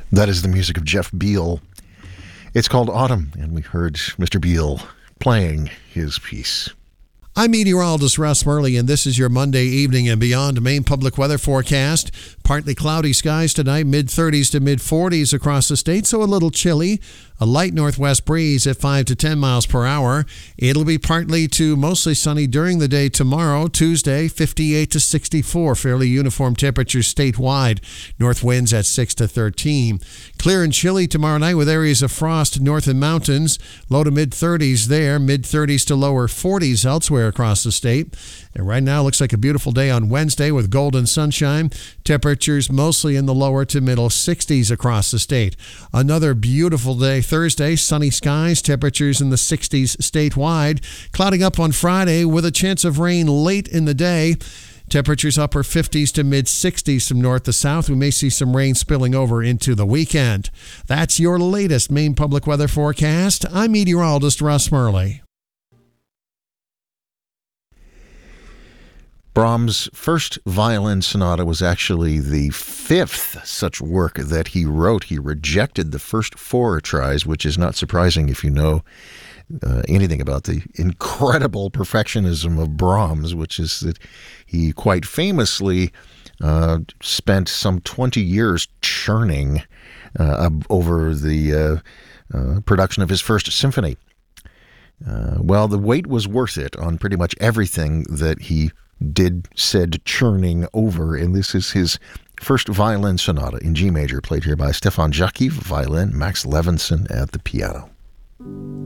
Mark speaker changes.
Speaker 1: That is the music of Jeff Beal. It's called Autumn, and we heard Mr. Beal playing his piece.
Speaker 2: I'm meteorologist Russ Murley, and this is your Monday evening and beyond Maine public weather forecast. Partly cloudy skies tonight, mid-30s to mid-40s across the state, so a little chilly. A light northwest breeze at 5 to 10 miles per hour. It'll be partly to mostly sunny during the day tomorrow, Tuesday, 58 to 64. Fairly uniform temperatures statewide. North winds at 6 to 13. Clear and chilly tomorrow night with areas of frost north in mountains. Low to mid-30s there, mid-30s to lower 40s elsewhere across the state. And right now looks like a beautiful day on Wednesday with golden sunshine. Temperatures mostly in the lower to middle 60s across the state. Another beautiful day Thursday, sunny skies, temperatures in the 60s statewide. Clouding up on Friday with a chance of rain late in the day. Temperatures upper 50s to mid-60s from north to south. We may see some rain spilling over into the weekend. That's your latest Maine public weather forecast. I'm meteorologist Russ Murley.
Speaker 1: Brahms' first violin sonata was actually the fifth such work that he wrote. He rejected the first four tries, which is not surprising if you know anything about the incredible perfectionism of Brahms, which is that he quite famously spent some 20 years churning over the production of his first symphony. Well, the wait was worth it on pretty much everything that he said churning over, and this is his first violin sonata in G major, played here by Stefan Jakiv, violin, Max Levinson at the piano.